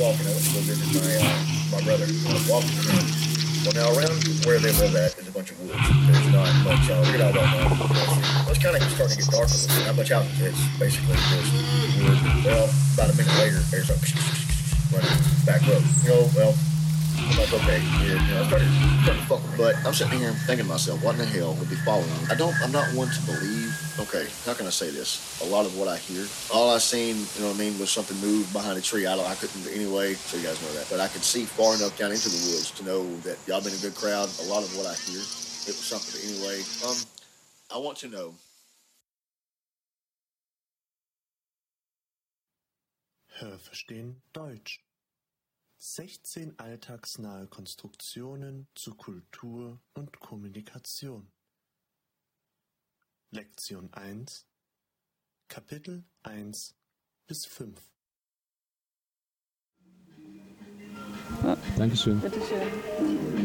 walking. I went to go visit my brother. I was walking with him. Well, now around where they live at is a bunch of woods. There's not much. We're not well known. Well, it's kind of starting to get dark a little bit. Not much housing. It's basically just wood. Well, about a minute later, there's a running back road. Well, I'm like, okay, yeah, I started to fuck with it. But I'm sitting here thinking to myself, what in the hell would be following me? I'm not one to believe, okay, how can I say this? A lot of what I hear, all I seen, was something move behind a tree. I couldn't anyway, so you guys know that. But I could see far enough down into the woods to know that y'all been a good crowd. A lot of what I hear, it was something. But anyway, I want to know. Hörverstehen Deutsch. 16 alltagsnahe Konstruktionen zu Kultur und Kommunikation. Lektion 1, Kapitel 1 bis 5. Dankeschön. Bitteschön.